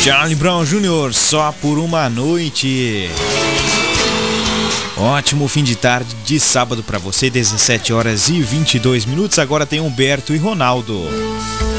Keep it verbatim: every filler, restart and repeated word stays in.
Charlie Brown Júnior, só por uma noite. Ótimo fim de tarde de sábado para você, dezessete horas e vinte e dois minutos. Agora tem Humberto e Ronaldo.